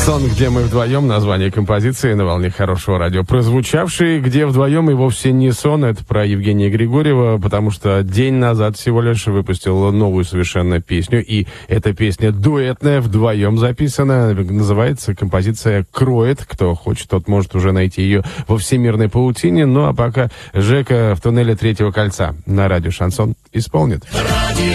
Сон, где мы вдвоем, название композиции на волне хорошего радио. Прозвучавший «Где вдвоем» и вовсе не сон, это про Евгения Григорьева, потому что день назад всего лишь выпустил новую совершенно песню, и эта песня дуэтная, вдвоем записана, называется композиция «Кроет». Кто хочет, тот может уже найти ее во всемирной паутине, ну а пока Жека в туннеле Третьего кольца на радио «Шансон» исполнит. Радио